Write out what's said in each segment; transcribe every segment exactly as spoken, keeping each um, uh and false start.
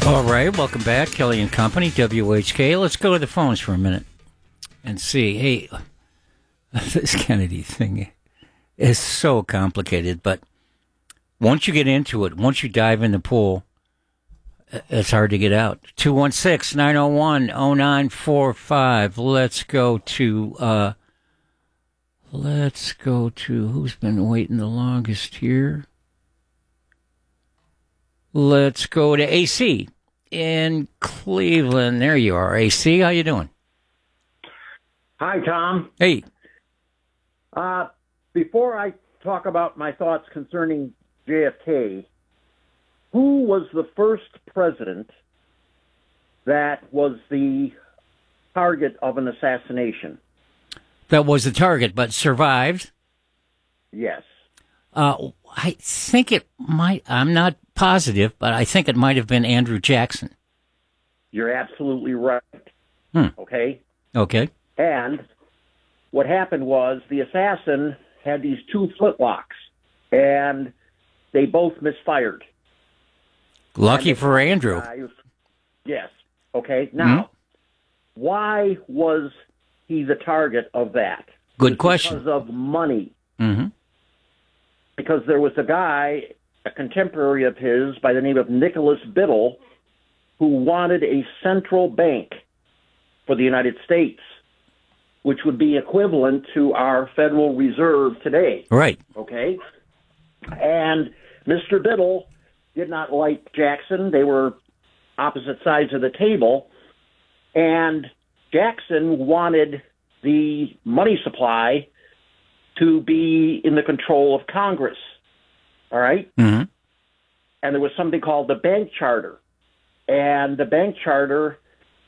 All right, welcome back, Kelly and Company, W H K. Let's go to the phones for a minute and see. Hey, this Kennedy thing is so complicated, but once you get into it, once you dive in the pool, it's hard to get out. two one six, nine oh one, oh nine four five. Let's go to, uh, let's go to, who's been waiting the longest here? Let's go to A C in Cleveland. There you are, A C. How you doing? Hi, Tom. Hey. Uh, before I talk about my thoughts concerning J F K, who was the first president that was the target of an assassination? That was the target, but survived? Yes. Uh, I think it might, I'm not positive, but I think it might have been Andrew Jackson. You're absolutely right. Hmm. Okay? Okay. And what happened was the assassin had these two flintlocks, and they both misfired. Lucky for Andrew. Guys, yes. Okay. Now, mm-hmm. why was he the target of that? Good question. Because of money. Mm-hmm. Because there was a guy, a contemporary of his, by the name of Nicholas Biddle, who wanted a central bank for the United States, which would be equivalent to our Federal Reserve today. Right. Okay? And Mister Biddle did not like Jackson. They were opposite sides of the table. And Jackson wanted the money supply to be in the control of Congress. All right? Mm-hmm. And there was something called the bank charter. And the bank charter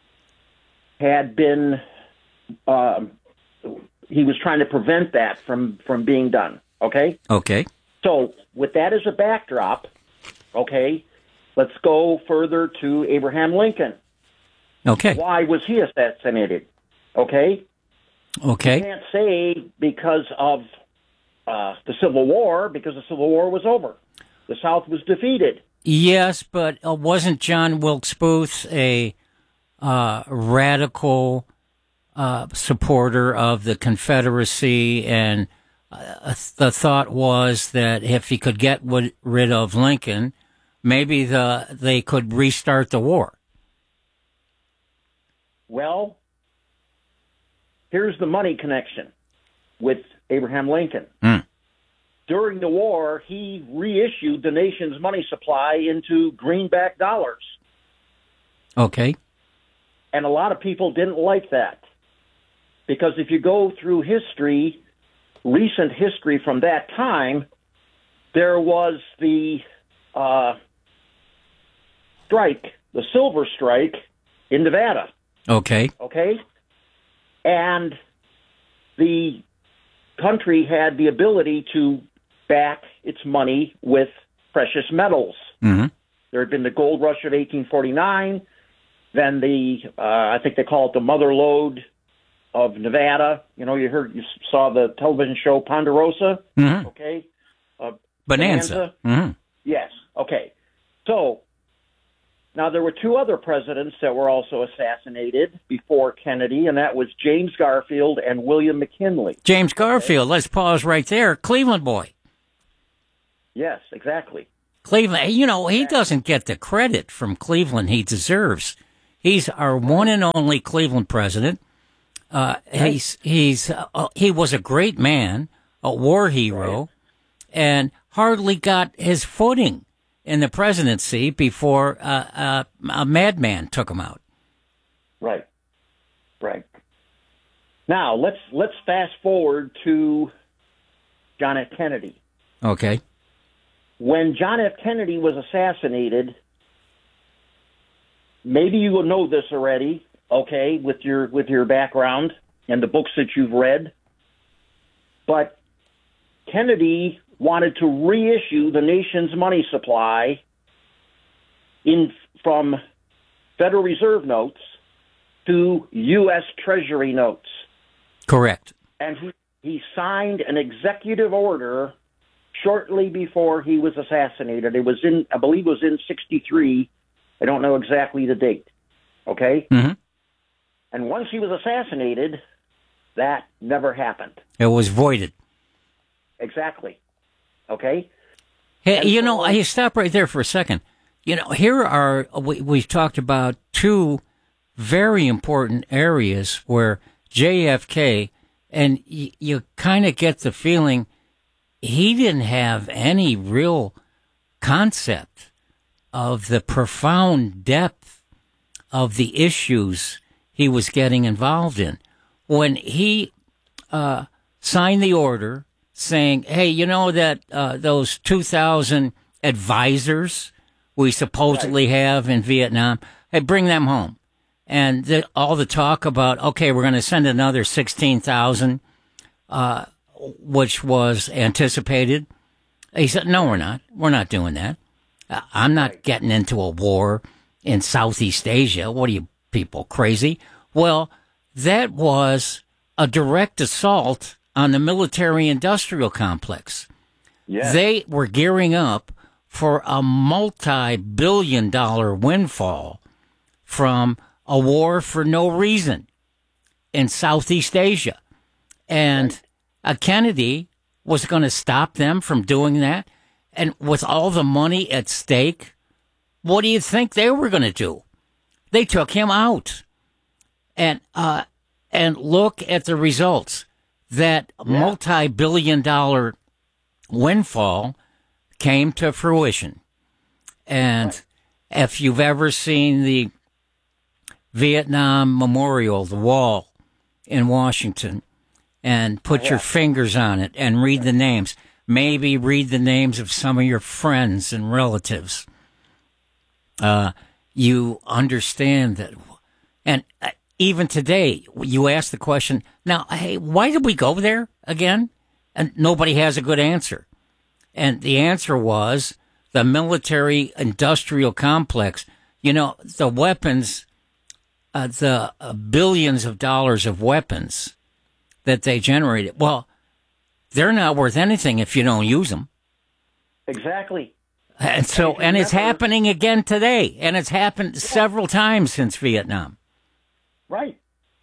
had been, um, he was trying to prevent that from, from being done. Okay? Okay. So with that as a backdrop, okay, let's go further to Abraham Lincoln. Okay. Why was he assassinated? Okay? Okay. You can't say because of uh, the Civil War, because the Civil War was over. The South was defeated. Yes, but uh, wasn't John Wilkes Booth a uh, radical uh, supporter of the Confederacy? And uh, the thought was that if he could get rid of Lincoln, maybe the they could restart the war. Well, here's the money connection with Abraham Lincoln. Mm. During the war, he reissued the nation's money supply into greenback dollars. Okay. And a lot of people didn't like that. Because if you go through history, recent history from that time, there was the uh, strike, the Silver Strike in Nevada. Okay. Okay? And the country had the ability to back its money with precious metals. Mm-hmm. There had been the gold rush of eighteen forty-nine, then the, uh, I think they call it the Mother Lode of Nevada. You know, you heard, you saw the television show Ponderosa. Mm-hmm. Okay? Uh, Bonanza. Bonanza. Mm-hmm. Yes. Okay. So, now, there were two other presidents that were also assassinated before Kennedy, and that was James Garfield and William McKinley. James Garfield, let's pause right there. Cleveland boy. Yes, exactly. Cleveland, you know, he doesn't get the credit from Cleveland he deserves. He's our one and only Cleveland president. Uh, he's he's uh, he was a great man, a war hero, right, and hardly got his footing in the presidency before uh, uh, a madman took him out. Right, right. Now let's let's fast forward to John F. Kennedy. Okay. When John F. Kennedy was assassinated, maybe you will know this already. Okay, with your with your background and the books that you've read, but Kennedy wanted to reissue the nation's money supply in from Federal Reserve notes to U S Treasury notes. Correct. And he, he signed an executive order shortly before he was assassinated. It was in, I believe it was in sixty-three, I don't know exactly the date. Okay? Mm-hmm. And once he was assassinated, that never happened. It was voided. Exactly. Okay? Hey, And you so- know, I stop right there for a second. You know, here are, we, we've talked about two very important areas where J F K, and y- you kind of get the feeling he didn't have any real concept of the profound depth of the issues he was getting involved in. When he uh, signed the order saying, hey, you know that uh, those two thousand advisors we supposedly have in Vietnam, hey, bring them home. And the, all the talk about, okay, we're going to send another sixteen thousand, uh, which was anticipated. He said, no, we're not. We're not doing that. Uh, I'm not Right. getting into a war in Southeast Asia. What are you people, crazy? Well, that was a direct assault on the military-industrial complex. Yes. They were gearing up for a multi-billion dollar windfall from a war for no reason in Southeast Asia. And Right. uh, Kennedy was going to stop them from doing that. And with all the money at stake, what do you think they were going to do? They took him out. And uh, and look at the results. That Yeah. multi-billion dollar windfall came to fruition. And Right. if you've ever seen the Vietnam Memorial, the wall in Washington, and put Yeah. your fingers on it and read the names, maybe read the names of some of your friends and relatives, uh, you understand that. And uh, even today, you ask the question, now, hey, why did we go there again? And nobody has a good answer. And the answer was the military industrial complex. You know, the weapons, uh, the uh, billions of dollars of weapons that they generated, well, they're not worth anything if you don't use them. Exactly. And so, if you and it's remember- happening again today. And it's happened several times since Vietnam. Right.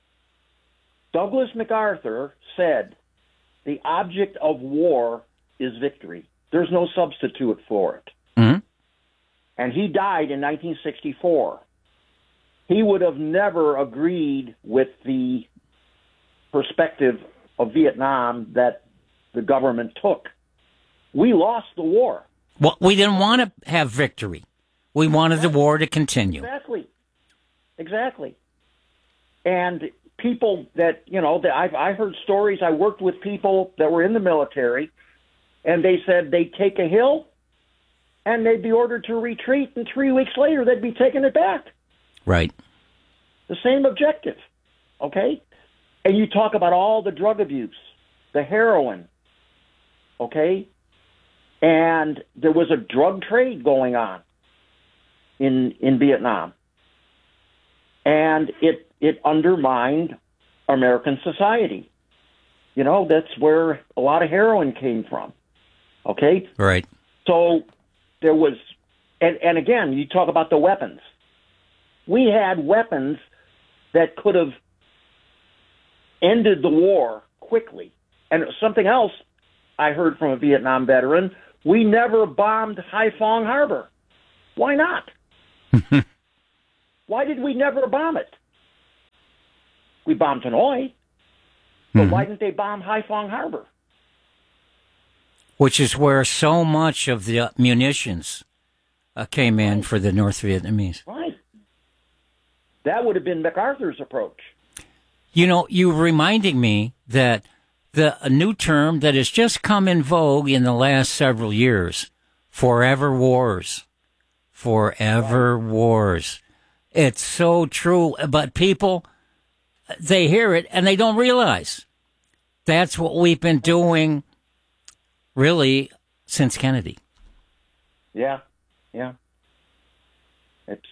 Douglas MacArthur said, the object of war is victory. There's no substitute for it. Mhm. And he died in nineteen sixty-four. He would have never agreed with the perspective of Vietnam that the government took. We lost the war. Well, we didn't want to have victory. We wanted the war to continue. Exactly. Exactly. And people that, you know, that I've I heard stories, I worked with people that were in the military, and they said they'd take a hill and they'd be ordered to retreat, and three weeks later they'd be taking it back. Right. The same objective. Okay? And you talk about all the drug abuse, the heroin, okay? And there was a drug trade going on in in Vietnam. And it it undermined American society. You know, that's where a lot of heroin came from. Okay? Right. So there was, and, and again, you talk about the weapons. We had weapons that could have ended the war quickly. And something else I heard from a Vietnam veteran, we never bombed Haiphong Harbor. Why not? Why did we never bomb it? We bombed Hanoi, but Mhm. why didn't they bomb Haiphong Harbor? Which is where so much of the munitions uh, came in for the North Vietnamese. Right. That would have been MacArthur's approach. You know, you reminding me that the a new term that has just come in vogue in the last several years, forever wars. Forever wars. It's so true, but people, they hear it and they don't realize that's what we've been doing really since Kennedy. Yeah, yeah. It's,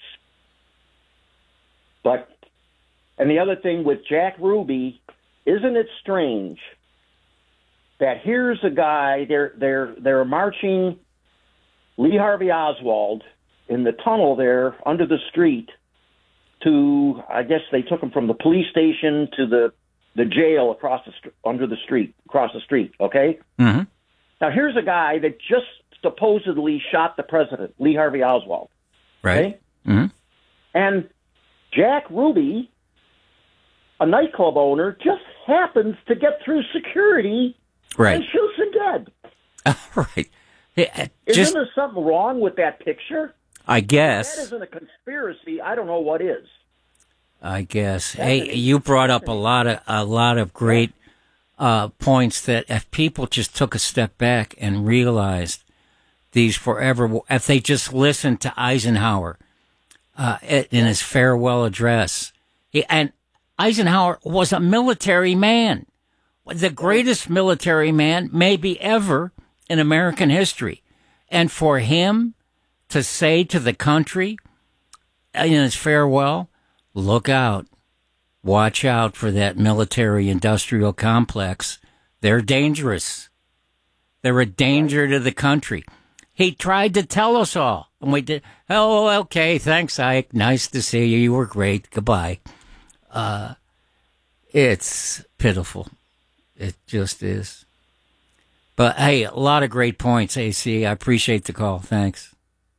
but, and the other thing with Jack Ruby, isn't it strange that here's a guy, they're, they're, they're marching Lee Harvey Oswald in the tunnel there under the street to, I guess they took him from the police station to the, the jail across the st- under the street, across the street, okay? Mm-hmm. Now, here's a guy that just supposedly shot the president, Lee Harvey Oswald. Right. Okay? Mm-hmm. And Jack Ruby, a nightclub owner, just happens to get through security Right. and shoots him dead. Right. Yeah, Isn't just, there something wrong with that picture? I If that guess. isn't a conspiracy, I don't know what is. I guess. Hey, you brought up a lot of a lot of great uh, points that if people just took a step back and realized these forever, if they just listened to Eisenhower uh, in his farewell address, he, and Eisenhower was a military man, the greatest military man maybe ever in American history, and for him to say to the country in his farewell, look out. Watch out for that military-industrial complex. They're dangerous. They're a danger to the country. He tried to tell us all. And we did, oh, okay, thanks, Ike. Nice to see you. You were great. Goodbye. Uh, it's pitiful. It just is. But, hey, a lot of great points, A C. I appreciate the call. Thanks.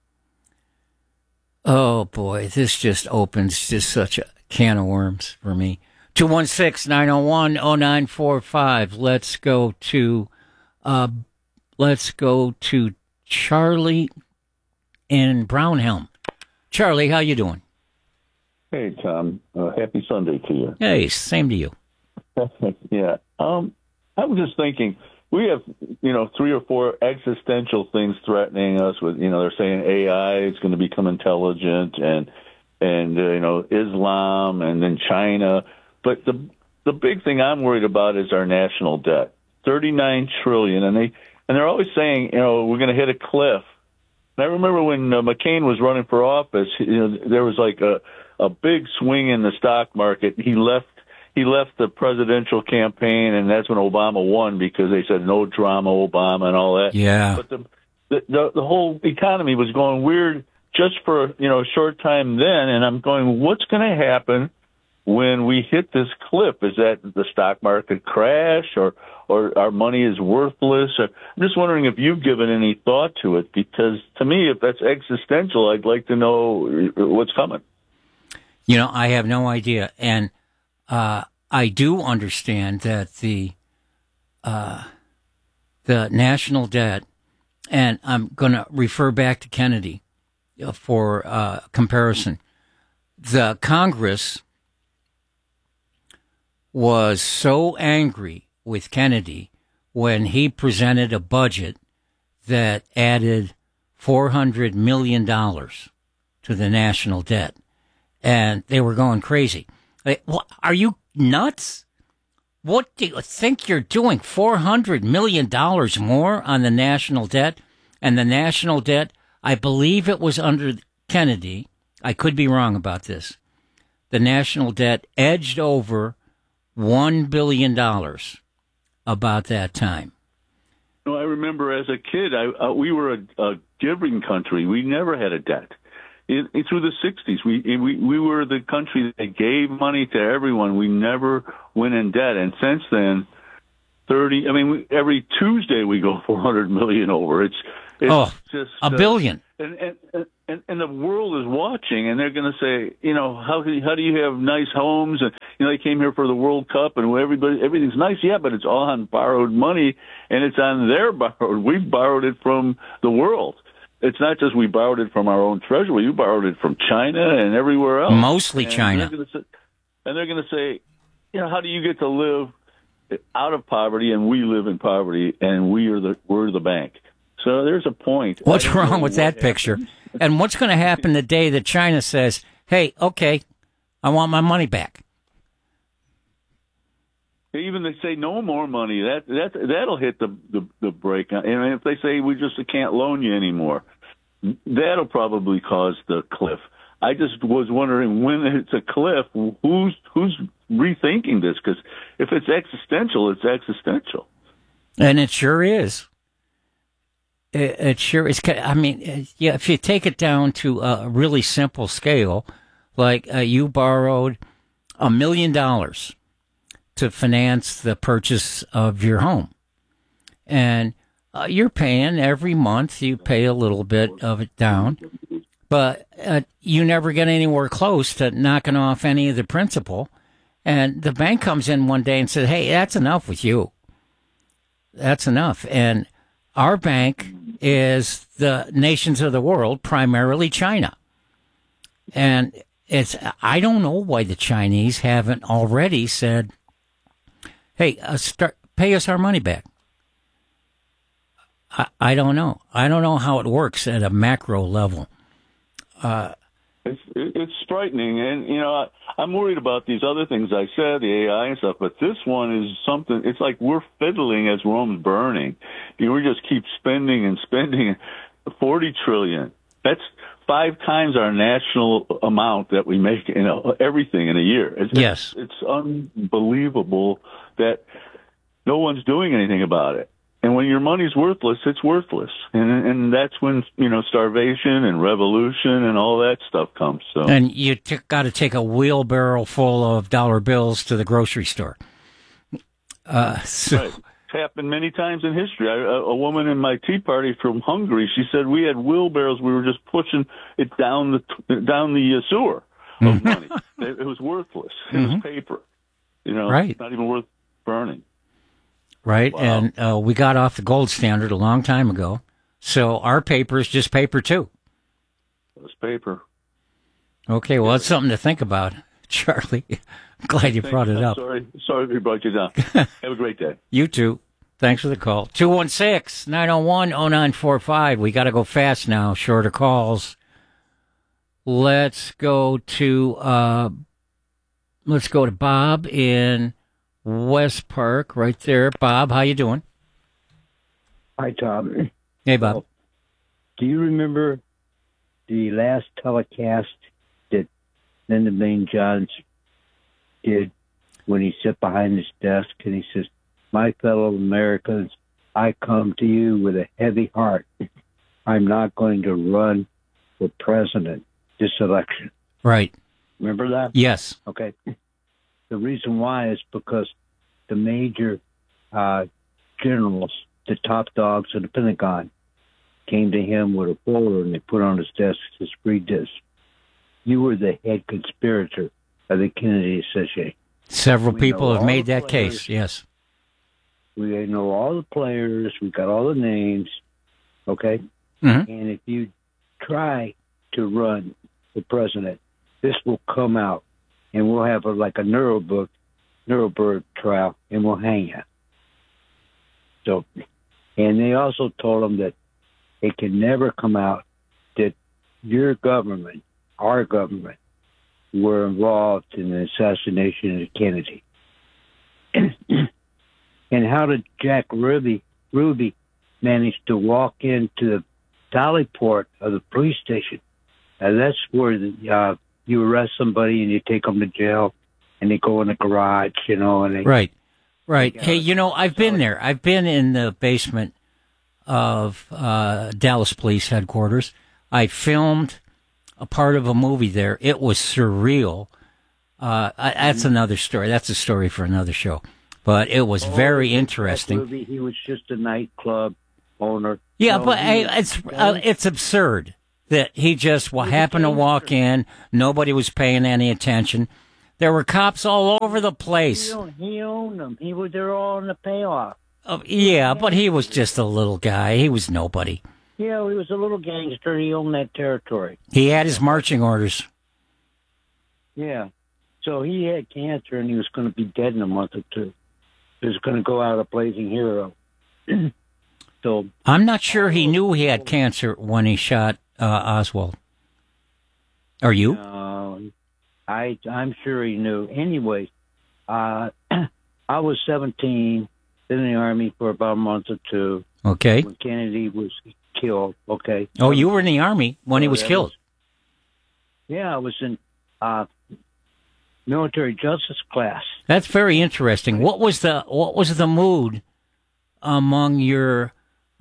Oh, boy, this just opens just such a can of worms for me. two one six, nine oh one, oh nine four five. Let's go to, uh, let's go to Charlie in Brownhelm. Charlie, how you doing? Hey, Tom. Uh, happy Sunday to you. Hey, same to you. Yeah. Um, I was just thinking, we have, you know, three or four existential things threatening us with, you know, they're saying A I is going to become intelligent and, and, uh, you know, Islam and then China. But the, the big thing I'm worried about is our national debt, thirty-nine trillion dollars. And they, and they're always saying, you know, we're going to hit a cliff. And I remember when uh, McCain was running for office, you know, there was like a, a big swing in the stock market. He left He left the presidential campaign, and that's when Obama won because they said no drama, Obama, and all that. Yeah. But the the the, the whole economy was going weird just for you know a short time then, and I'm going, what's going to happen when we hit this cliff? Is that the stock market crash, or or our money is worthless? Or, I'm just wondering if you've given any thought to it, because to me, if that's existential, I'd like to know what's coming. You know, I have no idea, and. Uh, I do understand that the uh, the national debt, and I'm going to refer back to Kennedy for uh, comparison. The Congress was so angry with Kennedy when he presented a budget that added four hundred million dollars to the national debt, and they were going crazy. Are you nuts? What do you think you're doing? four hundred million dollars more on the national debt? And the national debt, I believe it was under Kennedy. I could be wrong about this. The national debt edged over one billion dollars about that time. No, I remember as a kid, I, uh, we were a, a giving country. We never had a debt. It, it, through the sixties, we, we we were the country that gave money to everyone. We never went in debt, and since then, thirty. I mean, we, every Tuesday we go four hundred million over. It's, it's oh, just a billion. Uh, and, and and and the world is watching, and they're going to say, you know, how how do you have nice homes? And you know, they came here for the World Cup, and everybody everything's nice, yeah, but it's all on borrowed money, and it's on their borrowed. We've borrowed it from the world. It's not just we borrowed it from our own treasury. We borrowed it from China and everywhere else. Mostly and China. They're say, and they're going to say, you know, how do you get to live out of poverty and we live in poverty and we are the we're the bank? So there's a point. What's wrong with that picture? And what's going to happen the day that China says, "Hey, okay, I want my money back"? Even they say no more money, that that that'll hit the the, the brake. And if they say we just can't loan you anymore, that'll probably cause the cliff. I just was wondering when it's a cliff, who's who's rethinking this? Because if it's existential, it's existential. And it sure is. It, it sure is. I mean, yeah, if you take it down to a really simple scale, like uh, you borrowed a million dollars to finance the purchase of your home, and uh, you're paying every month, you pay a little bit of it down, but uh, you never get anywhere close to knocking off any of the principal. And the bank comes in one day and says, hey, that's enough with you. That's enough. And our bank is the nations of the world, primarily China. And it's I don't know why the Chinese haven't already said, hey, uh, start, pay us our money back. I, I don't know. I don't know how it works at a macro level. Uh, it's it's frightening, and you know I, I'm worried about these other things I said, the A I and stuff. But this one is something. It's like we're fiddling as Rome's burning. You know, we just keep spending and spending. Forty trillion. That's five times our national amount that we make in a, everything in a year. It's, yes, it's, it's unbelievable that no one's doing anything about it. And when your money's worthless, it's worthless, and and that's when you know starvation and revolution and all that stuff comes. So and you t- got to take a wheelbarrow full of dollar bills to the grocery store. Uh, so. Right. It's happened many times in history. I, a, a woman in my tea party from Hungary, she said we had wheelbarrows. We were just pushing it down the down the uh, sewer of mm-hmm. money. It, it was worthless. It mm-hmm. was paper. You know, right. It's not even worth burning. Right, Wow. and uh, we got off the gold standard a long time ago, so our paper is just paper too. It's paper. Okay, well, that's something to think about, Charlie. I'm glad you Thanks. brought it I'm up. Sorry, sorry we brought you down. Have a great day. You too. Thanks for the call. two one six, nine oh one, oh nine four five. We got to go fast now, shorter calls. Let's go to uh, let's go to Bob in West Park, right there. Bob, how you doing? Hi, Tom. Hey, Bob. Well, do you remember the last telecast that Lyndon Baines Johns did when he sat behind his desk and he says, "My fellow Americans, I come to you with a heavy heart. I'm not going to run for president this election." Right. Remember that? Yes. Okay. The reason why is because the major uh, generals, the top dogs of the Pentagon, came to him with a folder and they put on his desk, says, "Read this. You were the head conspirator of the Kennedy assassination." Several We people know have all made the that players. case, yes. We know all the players. We got all the names. Okay? Mm-hmm. And if you try to run for president, this will come out. And we'll have a, like a Nuremberg, Nuremberg trial, and we'll hang you. So, and they also told him that it can never come out that your government, our government, were involved in the assassination of Kennedy. And how did Jack Ruby Ruby manage to walk into the Dolly port of the police station? And that's where the, uh, you arrest somebody and you take them to jail, and they go in the garage, you know, and they Right, right. Yeah. Hey, you know, I've been there. I've been in the basement of uh, Dallas Police Headquarters. I filmed a part of a movie there. It was surreal. Uh, I, that's another story. That's a story for another show. But it was very Jack interesting. Ruby, he was just a nightclub owner. Yeah, No, but he hey, was- it's uh, it's absurd that he just wa- happened to walk in. Nobody was paying any attention. There were cops all over the He place. owned, he owned them. He was there all in the payoff. Uh, yeah, but he was just a little guy. He was nobody. Yeah, he was a little gangster. He owned that territory. He had his marching orders. Yeah. So he had cancer, and he was going to be dead in a month or two. He was going to go out a blazing hero. So I'm not sure he knew he had cancer when he shot uh, Oswald. Are you? uh, I, I'm sure he knew. Anyway, uh, I was seventeen, been in the Army for about a month or two Okay. when Kennedy was killed. Okay. Oh, you were in the Army when he So was that killed. Yeah, I was in uh, military justice class. That's very interesting. What was the what was the mood among your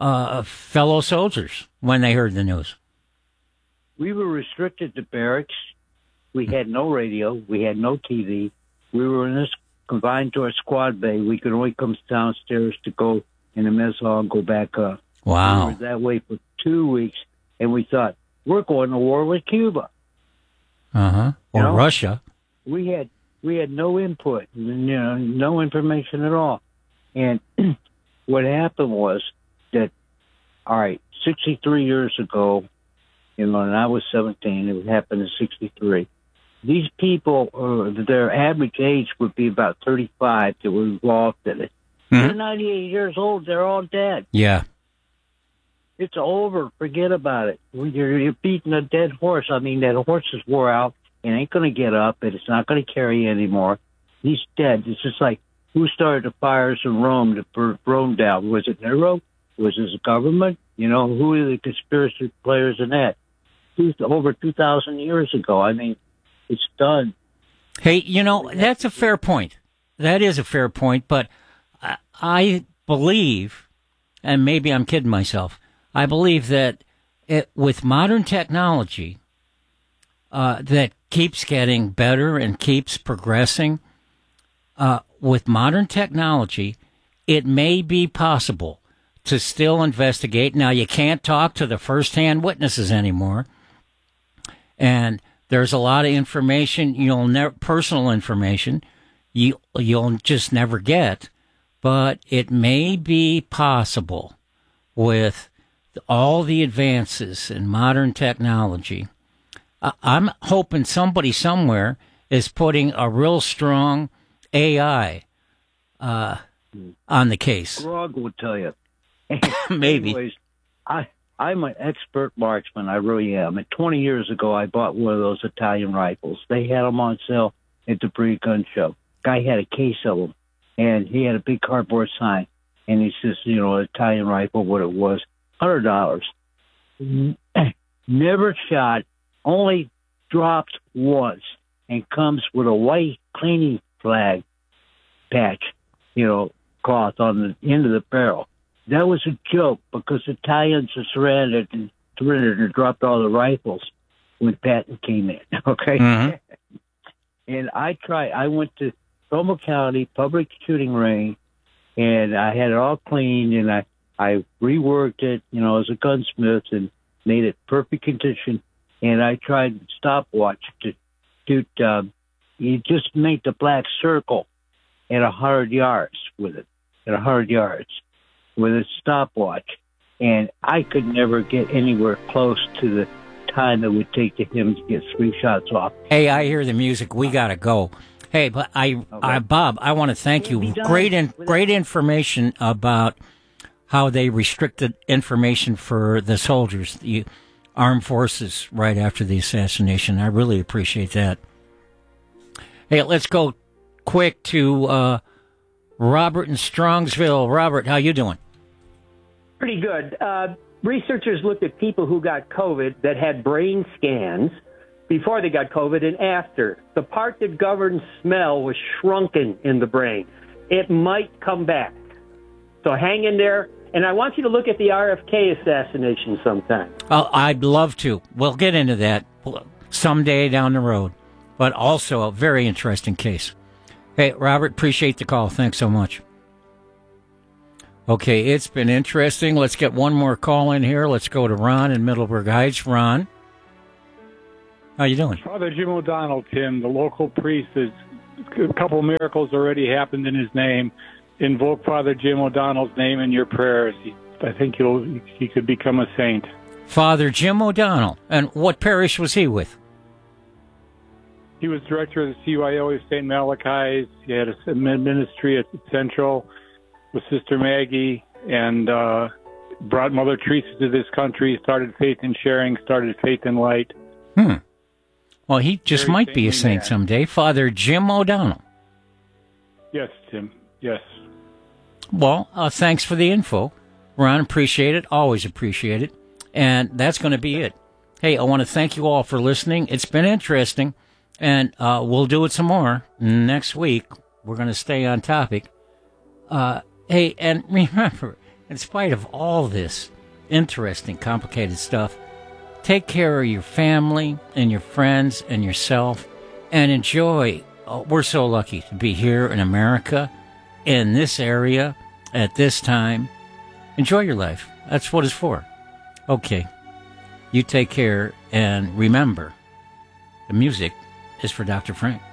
uh, fellow soldiers when they heard the news? We were restricted to barracks. We had no radio. We had no T V. We were in this confined to our squad bay. We could only come downstairs to go in the mess hall and go back up. Wow. We were that way for two weeks, and we thought, we're going to war with Cuba. Uh-huh. Or You know? Russia. We had we had no input, you know, no information at all. And what happened was that, all right, sixty-three years ago, you know, and I was seventeen, it happened in sixty-three. These people, uh, their average age would be about thirty-five that were involved in it. Mm-hmm. They're ninety-eight years old. They're all dead. Yeah. It's over. Forget about it. You're, you're beating a dead horse. I mean, that horse is wore out. It ain't going to get up, and it's not going to carry anymore. He's dead. It's just like, who started the fires in Rome to burn Rome down? Was it Nero? Was it the government? You know, who are the conspiracy players in that? Two, over two thousand years ago. I mean, it's done. Hey, you know, that's a fair point. That is a fair point, but I, I believe, and maybe I'm kidding myself, I believe that it, with modern technology uh, that keeps getting better and keeps progressing, uh, with modern technology, it may be possible to still investigate. Now, you can't talk to the first-hand witnesses anymore, and there's a lot of information you'll never, personal information, you you'll just never get. But it may be possible with all the advances in modern technology. I, I'm hoping somebody somewhere is putting a real strong A I uh, on the case. Grog will tell you. Maybe. Anyways, I, I'm an expert marksman. I really am. And twenty years ago, I bought one of those Italian rifles. They had them on sale at the Bree Gun Show. Guy had a case of them, and he had a big cardboard sign. And he says, you know, Italian rifle, what it was, one hundred dollars. Never shot, only dropped once, and comes with a white cleaning flag patch, you know, cloth on the end of the barrel. That was a joke because Italians are surrendered and surrendered and dropped all the rifles when Patton came in. Okay, Mm-hmm. And I tried. I went to Trumbull County Public Shooting Range, and I had it all cleaned, and I I reworked it, you know, as a gunsmith, and made it perfect condition. And I tried stopwatch to shoot. Um, you just make the black circle at a hundred yards with it, at a hundred yards. With a stopwatch, and I could never get anywhere close to the time it would take to him to get three shots off. Hey, I hear the music. We gotta go. Hey, but I, Okay. I Bob, I want to thank Can't be you. done Great, in, without- great information about how they restricted information for the soldiers, the armed forces, right after the assassination. I really appreciate that. Hey, let's go quick to uh, Robert in Strongsville. Robert, how you doing? Pretty good. Uh, researchers looked at people who got COVID that had brain scans before they got COVID and after. The part that governs smell was shrunken in the brain. It might come back. So hang in there. And I want you to look at the R F K assassination sometime. Oh, I'd love to. We'll get into that someday down the road. But also a very interesting case. Hey, Robert, appreciate the call. Thanks so much. Okay, it's been interesting. Let's get one more call in here. Let's go to Ron in Middleburg Heights. Ron, how you doing? Father Jim O'Donnell, Tim, the local priest, is a couple of miracles already happened in his name. Invoke Father Jim O'Donnell's name in your prayers. He, I think he'll he could become a saint. Father Jim O'Donnell. And what parish was he with? He was director of the C Y O of Saint Malachi's. He had a ministry at Central with Sister Maggie, and uh, brought Mother Teresa to this country, started Faith in Sharing, started Faith in Light. Hmm. Well, he just Very might be a saintly saint man. someday. Father Jim O'Donnell. Yes, Tim, yes. Well, uh, thanks for the info, Ron. Appreciate it. Always appreciate it. And that's going to be it. Hey, I want to thank you all for listening. It's been interesting, and uh, we'll do it some more next week. We're going to stay on topic. Uh, hey, and remember, in spite of all this interesting, complicated stuff, take care of your family and your friends and yourself and enjoy. Oh, we're so lucky to be here in America, in this area, at this time. Enjoy your life. That's what it's for. Okay. You take care, and remember, the music is for Doctor Frank.